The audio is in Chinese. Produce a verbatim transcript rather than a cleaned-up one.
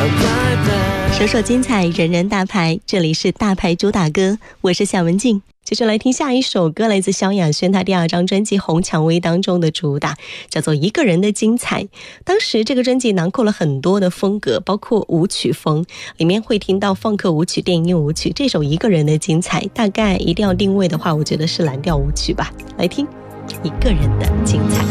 首首精彩，人人大牌，这里是大牌主打歌，我是夏文静。接着来听下一首歌，来自萧亚轩她第二张专辑《红蔷薇》当中的主打，叫做《一个人的精彩》。当时这个专辑囊括了很多的风格，包括舞曲风，里面会听到放克舞曲、电音舞曲。这首《一个人的精彩》大概一定要定位的话，我觉得是蓝调舞曲吧。来听《一个人的精彩》。